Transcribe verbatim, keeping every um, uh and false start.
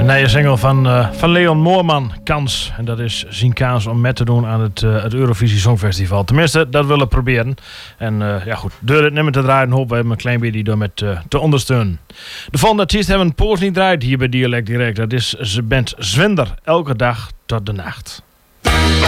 nieuwe single van, uh, van Leon Moorman, Kans. En dat is zijn kans om mee te doen aan het, uh, het Eurovisie Songfestival. Tenminste, dat willen we proberen. En uh, ja goed, door het nummer te draaien hopen we hem een klein beetje door met uh, te ondersteunen. De volgende artiest hebben een poos niet draait hier bij Dialect Direct. Dat is ze band Zwinder, elke dag tot de nacht.